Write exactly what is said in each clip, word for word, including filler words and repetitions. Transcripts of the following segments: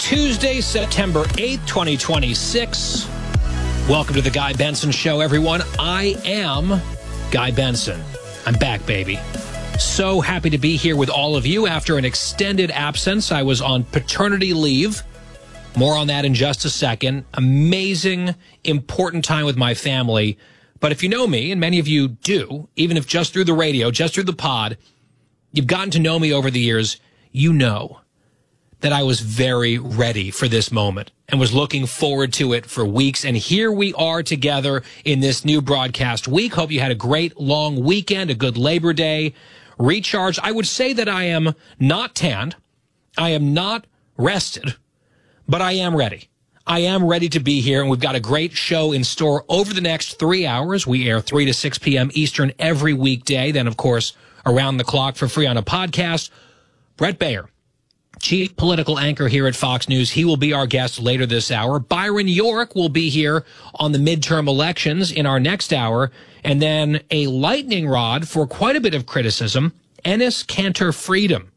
Tuesday, September eighth, twenty twenty-six. Welcome to the Guy Benson Show, everyone. I am Guy Benson. I'm back, baby. So happy to be here with all of you after an extended absence. I was on paternity leave. More on that in just a second. Amazing, important time with my family. But if you know me, and many of you do, even if just through the radio, just through the pod, you've gotten to know me over the years, you know that I was very ready for this moment and was looking forward to it for weeks. And here we are together in this new broadcast week. Hope you had a great long weekend, a good Labor Day, recharge. I would say that I am not tanned. I am not rested, but I am ready. I am ready to be here, and we've got a great show in store over the next three hours. We air three to six p.m. Eastern every weekday. Then, of course, around the clock for free on a podcast. Bret Baier, chief political anchor here at Fox News. He will be our guest later this hour. Byron York will be here on the midterm elections in our next hour. And then a lightning rod for quite a bit of criticism, Enes Kanter Freedom.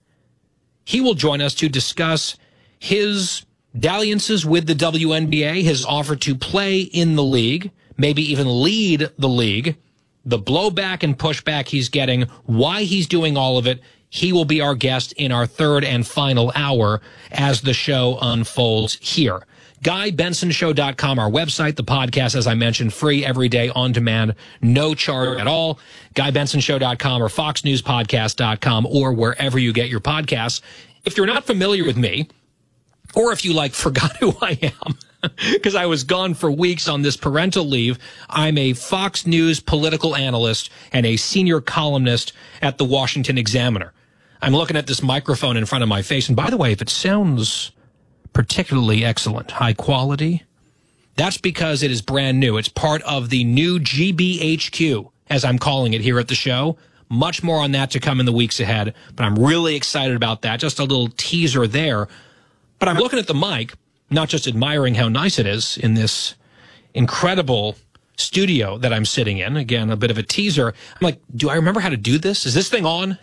He will join us to discuss his dalliances with the W N B A, his offer to play in the league, maybe even lead the league, the blowback and pushback he's getting, why he's doing all of it. He will be our guest in our third and final hour as the show unfolds here. Guy Benson Show dot com, our website, the podcast, as I mentioned, free every day, on demand, no charge at all. Guy Benson Show dot com or Fox News Podcast dot com or wherever you get your podcasts. If you're not familiar with me, or if you, like, forgot who I am, because I was gone for weeks on this parental leave, I'm a Fox News political analyst and a senior columnist at the Washington Examiner. I'm looking at this microphone in front of my face, and by the way, if it sounds particularly excellent, high quality, that's because it is brand new. It's part of the new G B H Q, as I'm calling it here at the show. Much more on that to come in the weeks ahead, but I'm really excited about that. Just a little teaser there. But I'm looking at the mic, not just admiring how nice it is in this incredible studio that I'm sitting in. Again, a bit of a teaser. I'm like, do I remember how to do this? Is this thing on?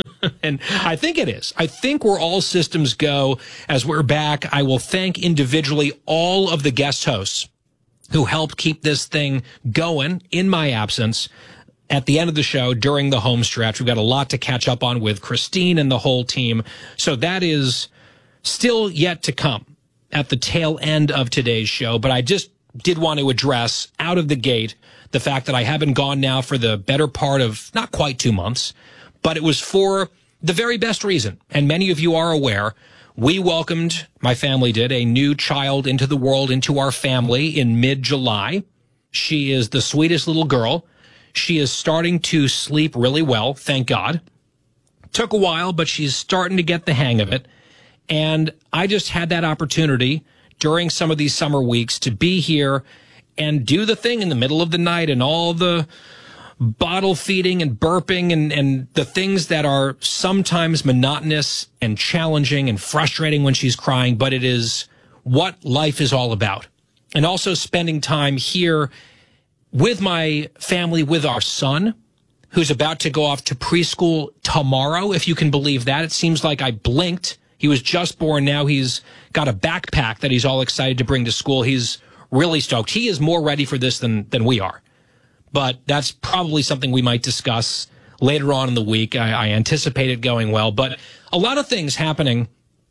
And I think it is. I think we're all systems go as we're back. I will thank individually all of the guest hosts who helped keep this thing going in my absence. At the end of the show, during the home stretch, we've got a lot to catch up on with Christine and the whole team. So that is still yet to come at the tail end of today's show. But I just did want to address out of the gate the fact that I have been gone now for the better part of not quite two months, but it was for the very best reason. And many of you are aware, we welcomed, my family did, a new child into the world, into our family in mid-July. She is the sweetest little girl. She is starting to sleep really well, thank God. Took a while, but she's starting to get the hang of it. And I just had that opportunity during some of these summer weeks to be here and do the thing in the middle of the night and all the bottle feeding and burping and, and the things that are sometimes monotonous and challenging and frustrating when she's crying, but it is what life is all about. And also spending time here with my family, with our son, who's about to go off to preschool tomorrow, if you can believe that. It seems like I blinked. He was just born. Now he's got a backpack that he's all excited to bring to school. He's really stoked. He is more ready for this than, than we are. But that's probably something we might discuss later on in the week. I, I anticipate it going well. But a lot of things happening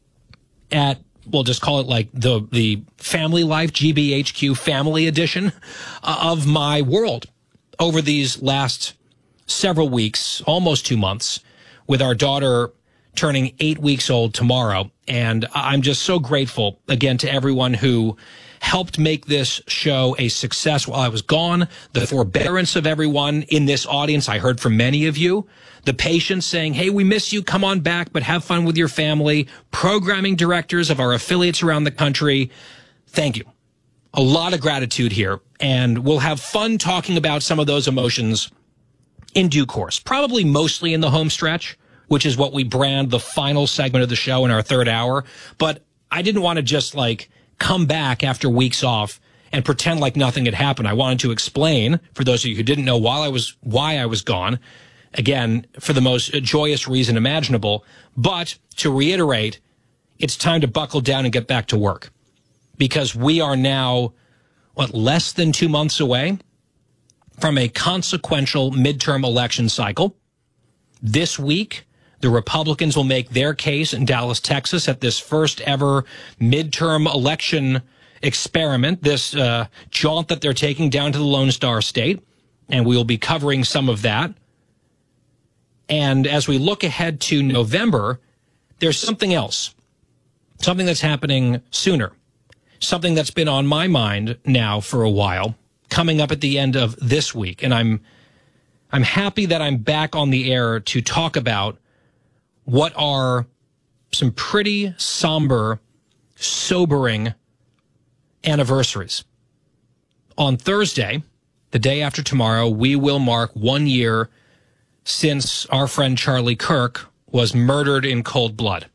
at, we'll just call it like the, the family life, G B H Q family edition of my world over these last several weeks, almost two months, with our daughter turning eight weeks old tomorrow. And I'm just so grateful, again, to everyone who helped make this show a success while I was gone. The forbearance of everyone in this audience. I heard from many of you. The patients saying, hey, we miss you. Come on back, but have fun with your family. Programming directors of our affiliates around the country. Thank you. A lot of gratitude here. And we'll have fun talking about some of those emotions in due course. Probably mostly in the home stretch, which is what we brand the final segment of the show in our third hour. But I didn't want to just like come back after weeks off and pretend like nothing had happened. I wanted to explain, for those of you who didn't know while I was, why I was gone, again, for the most joyous reason imaginable, but to reiterate, it's time to buckle down and get back to work, because we are now, what, less than two months away from a consequential midterm election cycle. This week, the Republicans will make their case in Dallas, Texas, at this first ever midterm election experiment, this uh, jaunt that they're taking down to the Lone Star State, and we will be covering some of that. And as we look ahead to November, there's something else, something that's happening sooner, something that's been on my mind now for a while, coming up at the end of this week. And I'm I'm happy that I'm back on the air to talk about what are some pretty somber, sobering anniversaries. On Thursday, the day after tomorrow, we will mark one year since our friend Charlie Kirk was murdered in cold blood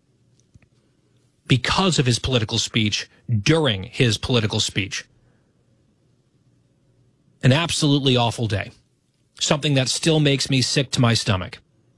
because of his political speech during his political speech. An absolutely awful day. Something that still makes me sick to my stomach.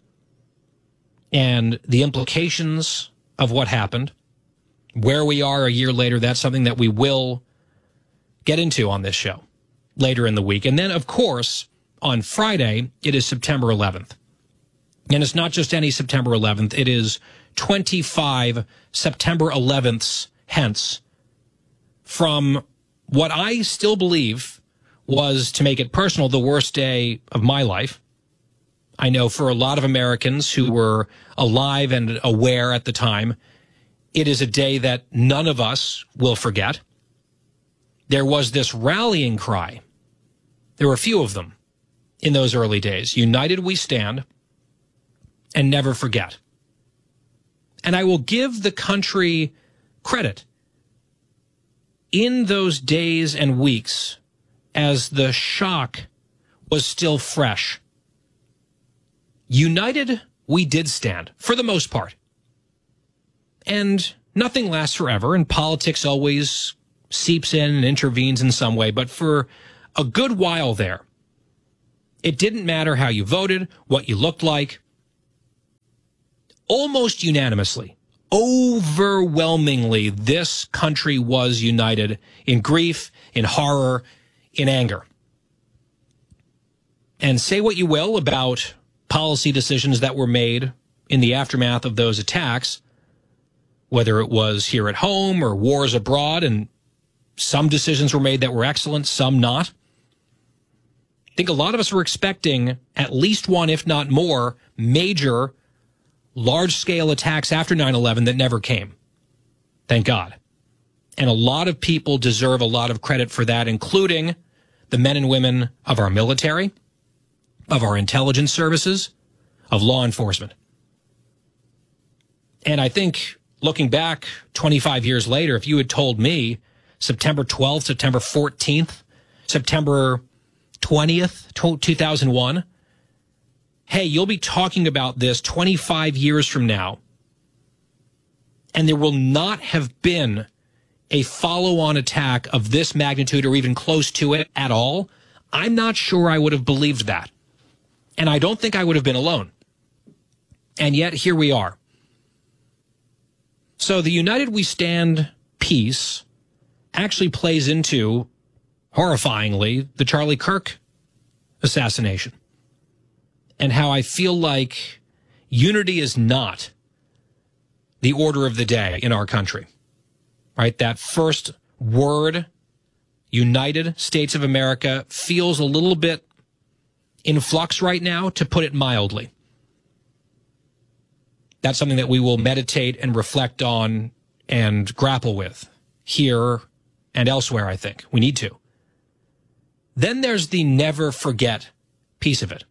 And the implications of what happened, where we are a year later, that's something that we will get into on this show later in the week. And then, of course, on Friday, it is September eleventh. And it's not just any September eleventh. It is twenty-five September elevenths hence from what I still believe was, to make it personal, the worst day of my life. I know for a lot of Americans who were alive and aware at the time, it is a day that none of us will forget. There was this rallying cry. There were a few of them in those early days. United we stand and never forget. And I will give the country credit. In those days and weeks, as the shock was still fresh, united we did stand, for the most part. And nothing lasts forever, and politics always seeps in and intervenes in some way. But for a good while there, it didn't matter how you voted, what you looked like. Almost unanimously, overwhelmingly, this country was united in grief, in horror, in anger. And say what you will about policy decisions that were made in the aftermath of those attacks, whether it was here at home or wars abroad, and some decisions were made that were excellent, some not. I think a lot of us were expecting at least one, if not more, major, large-scale attacks after nine eleven that never came. Thank God. And a lot of people deserve a lot of credit for that, including the men and women of our military, of our intelligence services, of law enforcement. And I think, looking back twenty-five years later, if you had told me September twelfth, September fourteenth, September twentieth, two thousand one, hey, you'll be talking about this twenty-five years from now, and there will not have been a follow-on attack of this magnitude or even close to it at all, I'm not sure I would have believed that. And I don't think I would have been alone. And yet, here we are. So the United We Stand piece actually plays into, horrifyingly, the Charlie Kirk assassination. And how I feel like unity is not the order of the day in our country. Right? That first word, United States of America, feels a little bit in flux right now, to put it mildly. That's something that we will meditate and reflect on and grapple with here and elsewhere, I think. We need to. Then there's the never forget piece of it.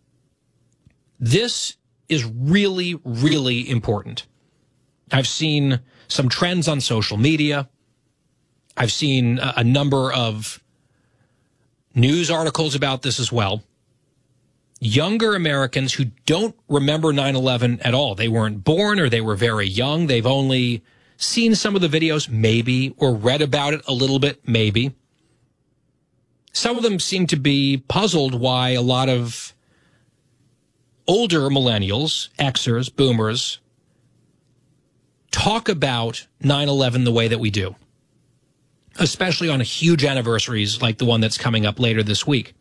This is really, really important. I've seen some trends on social media. I've seen a, a number of news articles about this as well. Younger Americans who don't remember nine eleven at all. They weren't born, or they were very young. They've only seen some of the videos, maybe, or read about it a little bit, maybe. Some of them seem to be puzzled why a lot of older millennials, Xers, boomers, talk about nine eleven the way that we do, especially on huge anniversaries like the one that's coming up later this week.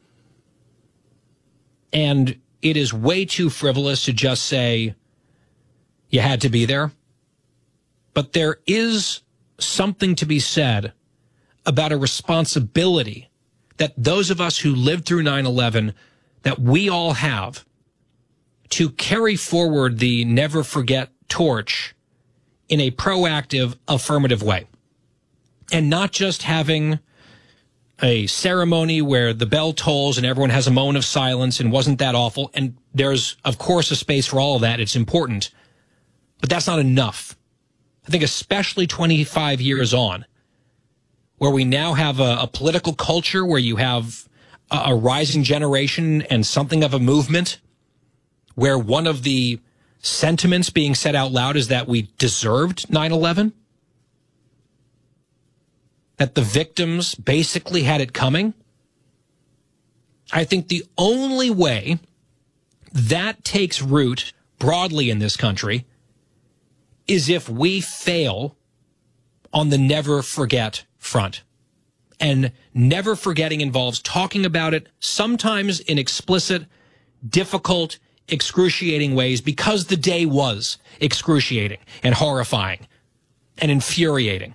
And it is way too frivolous to just say you had to be there. But there is something to be said about a responsibility that those of us who lived through nine eleven, that we all have, to carry forward the never forget torch in a proactive, affirmative way. And not just having a ceremony where the bell tolls and everyone has a moment of silence and wasn't that awful. And there's, of course, a space for all of that. It's important. But that's not enough. I think especially twenty-five years on, where we now have a, a political culture where you have a, a rising generation and something of a movement, where one of the sentiments being said out loud is that we deserved nine eleven, that the victims basically had it coming. I think the only way that takes root broadly in this country is if we fail on the never forget front. And never forgetting involves talking about it, sometimes in explicit, difficult, excruciating ways, because the day was excruciating and horrifying and infuriating.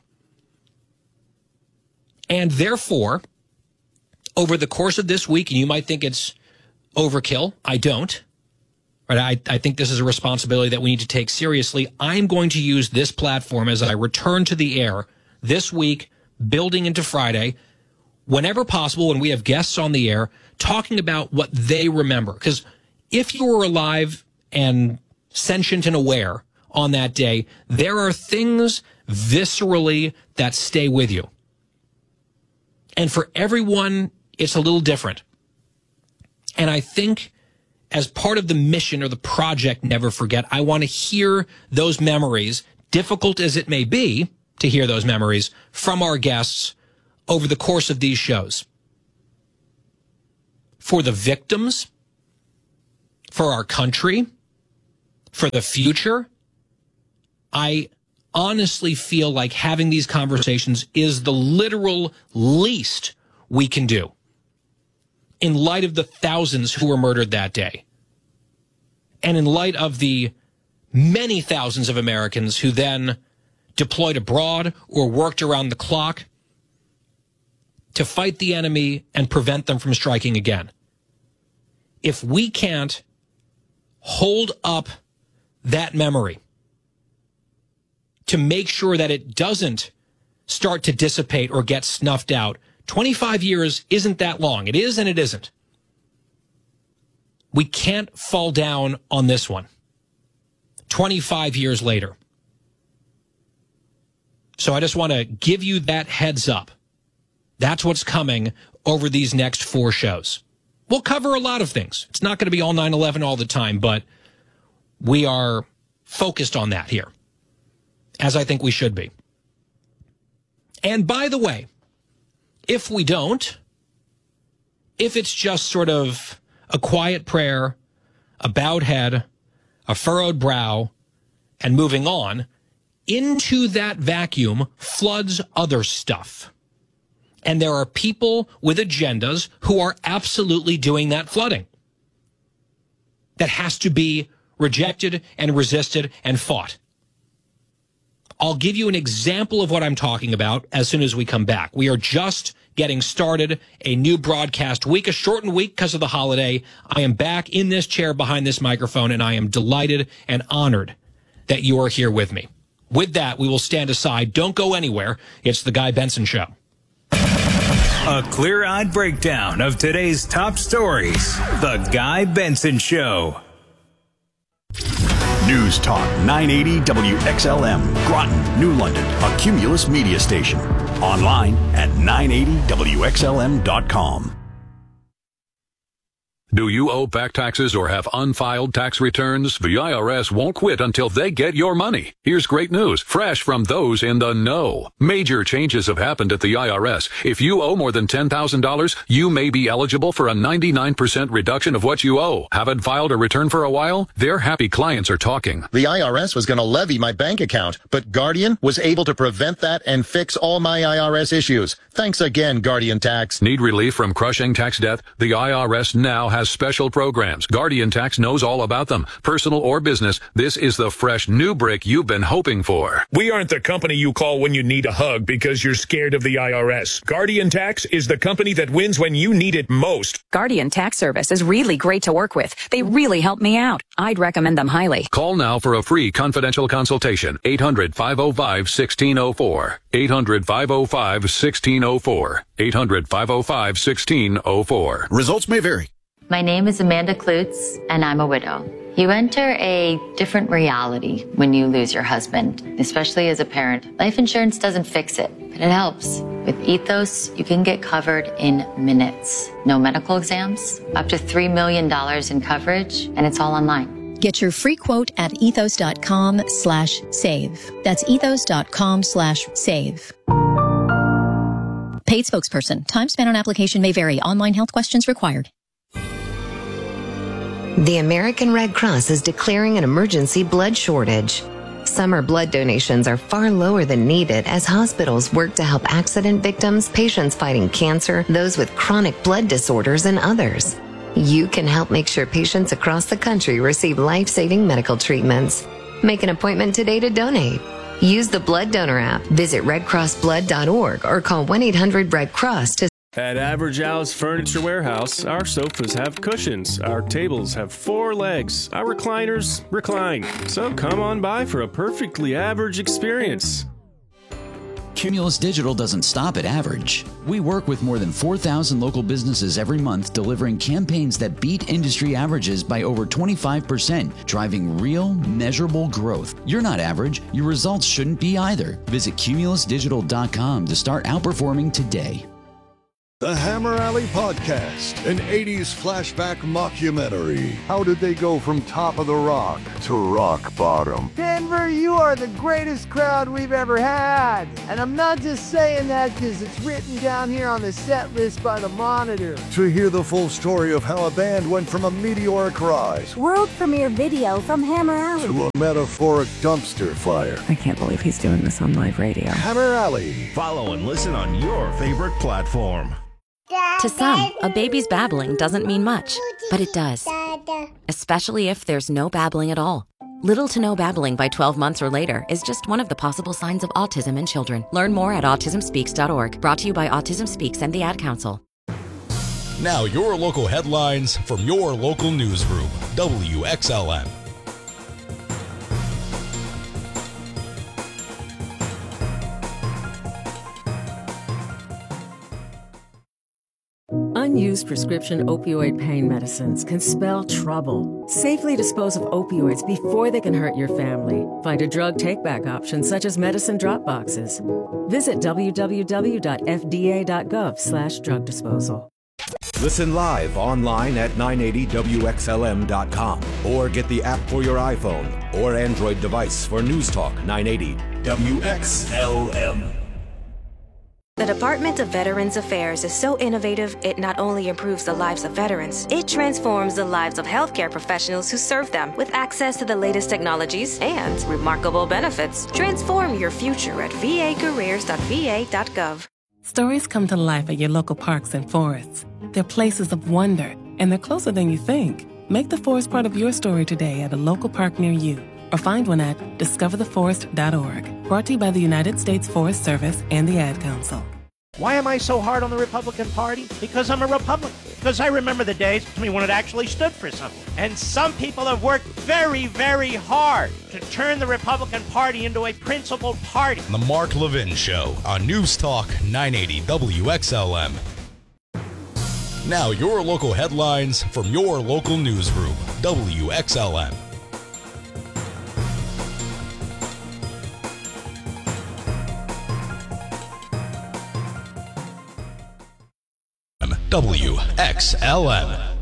And therefore, over the course of this week, and you might think it's overkill, I don't. Right? I, I think this is a responsibility that we need to take seriously. I'm going to use this platform as I return to the air this week, building into Friday, whenever possible, when we have guests on the air, talking about what they remember. Because if you were alive and sentient and aware on that day, there are things viscerally that stay with you. And for everyone, it's a little different. And I think as part of the mission or the project Never Forget, I want to hear those memories, difficult as it may be to hear those memories, from our guests over the course of these shows. For the victims, for our country, for the future, I honestly feel like having these conversations is the literal least we can do in light of the thousands who were murdered that day, and in light of the many thousands of Americans who then deployed abroad or worked around the clock to fight the enemy and prevent them from striking again. If we can't hold up that memory to make sure that it doesn't start to dissipate or get snuffed out, twenty-five years isn't that long. It is and it isn't. We can't fall down on this one twenty-five years later. So I just want to give you that heads up. That's what's coming over these next four shows. We'll cover a lot of things. It's not going to be all nine eleven all the time, but we are focused on that here, as I think we should be. And by the way, if we don't, if it's just sort of a quiet prayer, a bowed head, a furrowed brow, and moving on, into that vacuum floods other stuff. And there are people with agendas who are absolutely doing that flooding. That has to be rejected and resisted and fought. I'll give you an example of what I'm talking about as soon as we come back. We are just getting started, a new broadcast week, a shortened week because of the holiday. I am back in this chair behind this microphone, and I am delighted and honored that you are here with me. With that, we will stand aside. Don't go anywhere. It's The Guy Benson Show. A clear-eyed breakdown of today's top stories. The Guy Benson Show. News Talk nine eighty W X L M, Groton, New London, a Cumulus media station. Online at nine eighty W X L M dot com. Do you owe back taxes or have unfiled tax returns? The I R S won't quit until they get your money. Here's great news, fresh from those in the know. Major changes have happened at the I R S. If you owe more than ten thousand dollars, you may be eligible for a ninety-nine percent reduction of what you owe. Haven't filed a return for a while? Their happy clients are talking. The I R S was going to levy my bank account, but Guardian was able to prevent that and fix all my I R S issues. Thanks again, Guardian Tax. Need relief from crushing tax debt? The I R S now has special programs. Guardian Tax knows all about them. Personal or business, this is the fresh new brick you've been hoping for. We aren't the company you call when you need a hug because you're scared of the I R S. Guardian Tax is the company that wins when you need it most. Guardian Tax Service is really great to work with. They really help me out. I'd recommend them highly. Call now for a free confidential consultation. eight hundred, five oh five, one six oh four. eight hundred, five oh five, one six oh four. eight hundred, five oh five, one six oh four. Results may vary. My name is Amanda Klutz, and I'm a widow. You enter a different reality when you lose your husband, especially as a parent. Life insurance doesn't fix it, but it helps. With Ethos, you can get covered in minutes. No medical exams, up to three million dollars in coverage, and it's all online. Get your free quote at ethos.com slash save. That's ethos.com slash save. Paid spokesperson. Time spent on application may vary. Online health questions required. The American Red Cross is declaring an emergency blood shortage. Summer blood donations are far lower than needed as hospitals work to help accident victims, patients fighting cancer, those with chronic blood disorders, and others. You can help make sure patients across the country receive life-saving medical treatments. Make an appointment today to donate. Use the Blood Donor app, visit red cross blood dot org, or call one eight hundred red cross to At Average Al's Furniture Warehouse, our sofas have cushions, our tables have four legs, our recliners recline. So come on by for a perfectly average experience. Cumulus Digital doesn't stop at average. We work with more than four thousand local businesses every month, delivering campaigns that beat industry averages by over twenty-five percent, driving real, measurable growth. You're not average. Your results shouldn't be either. Visit cumulus digital dot com to start outperforming today. The Hammer Alley Podcast, an eighties flashback mockumentary. How did they go from top of the rock to rock bottom? Denver, you are the greatest crowd we've ever had. And I'm not just saying that because it's written down here on the set list by the Monitor. To hear the full story of how a band went from a meteoric rise, world premiere video from Hammer Alley, to a metaphoric dumpster fire. I can't believe he's doing this on live radio. Hammer Alley. Follow and listen on your favorite platform. To some, a baby's babbling doesn't mean much, but it does. Especially if there's no babbling at all. Little to no babbling by twelve months or later is just one of the possible signs of autism in children. Learn more at autism speaks dot org. Brought to you by Autism Speaks and the Ad Council. Now your local headlines from your local newsroom, W X L M. Unused prescription opioid pain medicines can spell trouble. Safely dispose of opioids before they can hurt your family. Find a drug take-back option such as medicine drop boxes. Visit w w w dot f d a dot gov slash drug disposal. Listen live online at nine eighty W X L M dot com or get the app for your iPhone or Android device for News Talk nine eighty W X L M. The Department of Veterans Affairs is so innovative, it not only improves the lives of veterans, it transforms the lives of healthcare professionals who serve them with access to the latest technologies and remarkable benefits. Transform your future at v a careers dot v a dot gov. Stories come to life at your local parks and forests. They're places of wonder, and they're closer than you think. Make the forest part of your story today at a local park near you, or find one at discover the forest dot org. Brought to you by the United States Forest Service and the Ad Council. Why am I so hard on the Republican Party? Because I'm a Republican. Because I remember the days when it actually stood for something. And some people have worked very, very hard to turn the Republican Party into a principled party. The Mark Levin Show on News Talk nine eighty W X L M. Now your local headlines from your local newsroom, W X L M. W X L M.